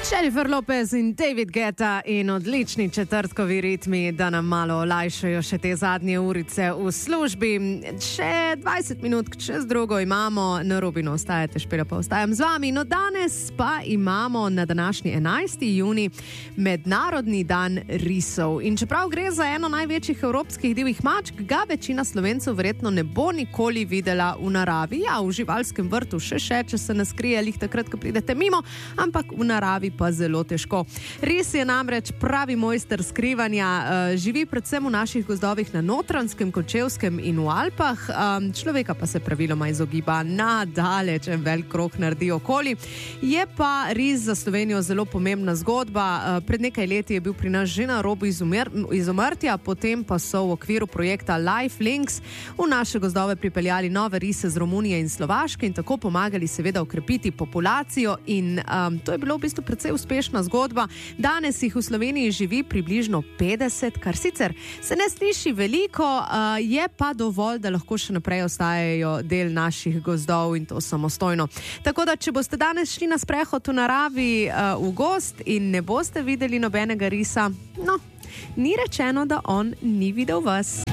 Jennifer Lopez in David Guetta in odlični četrtkovi ritmi, da nam malo olajšajo še te zadnje urice v službi. Še 20 minut čez drugo imamo, na Robinu ostajate, Špela pa ostajam z vami. No, danes pa imamo na današnji 11. juni Mednarodni dan risov. In čeprav gre za eno največjih evropskih divjih mačk, ga večina Slovencev verjetno ne bo nikoli videla v naravi. Ja, v živalskem vrtu še, če se ne skrije lih takrat, ko pridete mimo, ampak v naravi pa zelo težko. Ris je namreč pravi mojster skrivanja, živi predvsem v naših gozdovih na Notranjskem, Kočevskem in v Alpah, človeka pa se praviloma izogiba na daleč, en velik krog naredi okoli. Je pa ris za Slovenijo zelo pomembna zgodba. Pred nekaj leti je bil pri nas že na robu izumrtja, potem pa so v okviru projekta Life Links v naše gozdove pripeljali nove rise z Romunije in Slovaške in tako pomagali seveda okrepiti populacijo in to je bilo v bistvu precej uspešna zgodba. Danes jih v Sloveniji živi približno 50, kar sicer se ne sliši veliko, je pa dovolj, da lahko še naprej ostajajo del naših gozdov in to samostojno. Tako da, če boste danes šli na sprehod v naravi v gozd in ne boste videli nobenega risa, no, ni rečeno, da on ni videl vas.